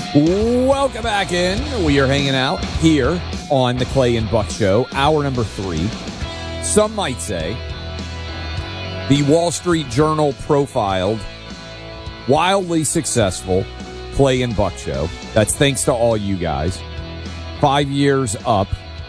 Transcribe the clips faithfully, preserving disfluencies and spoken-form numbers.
Welcome back in. We are hanging out here on the Clay and Buck Show, hour number three. Some might say the Wall Street Journal profiled, wildly successful Clay and Buck Show. That's thanks to all you guys. Five years up,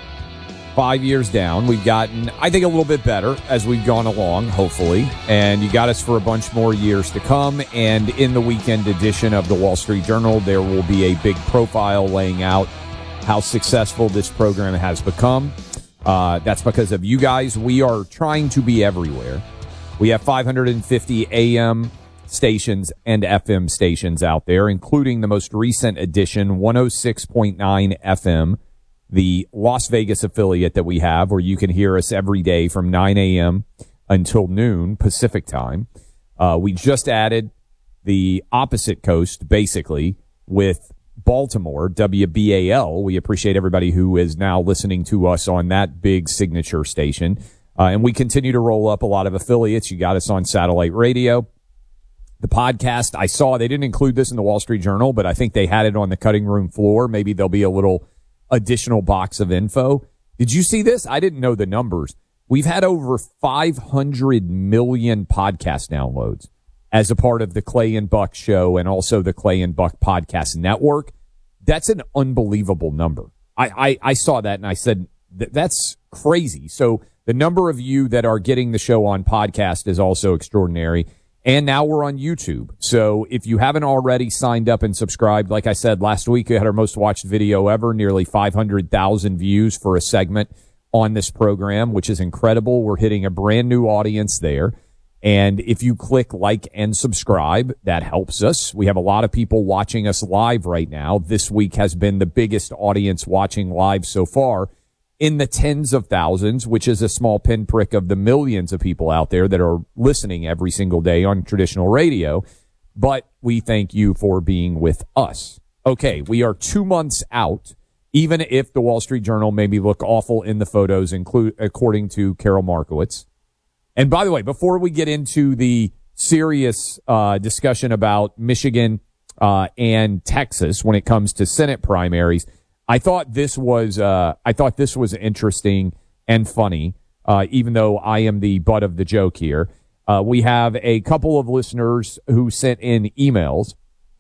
five years down. We've gotten, I think, a little bit better as we've gone along, hopefully. And you got us for a bunch more years to come. And in the weekend edition of the Wall Street Journal, there will be a big profile laying out how successful this program has become. Uh, that's because of you guys. We are trying to be everywhere. We have five hundred fifty A M stations and F M stations out there, including the most recent edition, one oh six point nine F M, the Las Vegas affiliate that we have, where you can hear us every day from nine A M until noon Pacific time. Uh, we just added the opposite coast, basically, with Baltimore, W B A L. We appreciate everybody who is now listening to us on that big signature station. Uh, and we continue to roll up a lot of affiliates. You got us on satellite radio. The podcast, I saw they didn't include this in the Wall Street Journal, but I think they had it on the cutting room floor. Maybe there'll be a little additional box of info. Did you see this? I didn't know the numbers. We've had over five hundred million podcast downloads as a part of the Clay and Buck Show and also the Clay and Buck Podcast Network. That's an unbelievable number. I, I, I saw that and I said, that's crazy. So the number of you that are getting the show on podcast is also extraordinary. And now we're on YouTube. So if you haven't already signed up and subscribed, like I said, last week we had our most watched video ever, nearly five hundred thousand views for a segment on this program, which is incredible. We're hitting a brand new audience there. And if you click like and subscribe, that helps us. We have a lot of people watching us live right now. This week has been the biggest audience watching live so far, in the tens of thousands, which is a small pinprick of the millions of people out there that are listening every single day on traditional radio. But we thank you for being with us. Okay, we are two months out, even if the Wall Street Journal maybe look awful in the photos, include according to Carol Markowitz. And by the way, before we get into the serious uh, discussion about Michigan uh, and Texas when it comes to Senate primaries, I thought this was uh, I thought this was interesting and funny, uh, even though I am the butt of the joke here. Uh, we have a couple of listeners who sent in emails,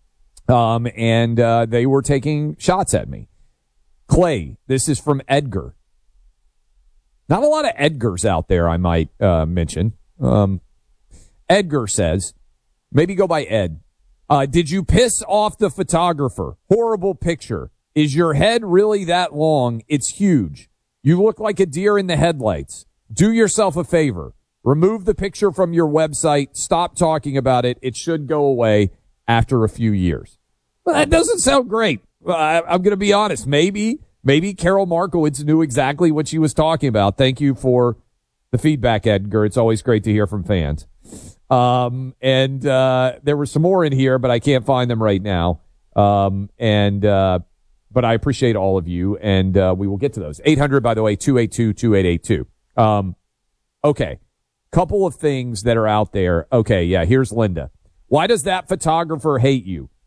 um, and uh, they were taking shots at me. Clay, this is from Edgar. Not a lot of Edgars out there, I might uh, mention. Um, Edgar says, maybe go by Ed. Uh, did you piss off the photographer? Horrible picture. Is your head really that long? It's huge. You look like a deer in the headlights. Do yourself a favor. Remove the picture from your website. Stop talking about it. It should go away after a few years. Well, that doesn't sound great. I, I'm going to be honest. Maybe, maybe Carol Markowitz knew exactly what she was talking about. Thank you for the feedback, Edgar. It's always great to hear from fans. Um, and uh, there were some more in here, but I can't find them right now. Um, and uh, But I appreciate all of you, and uh, we will get to those. eight hundred, by the way, two eight two, two eight eight two. Um, okay, couple of things that are out there. Okay, yeah, here's Linda. Why does that photographer hate you?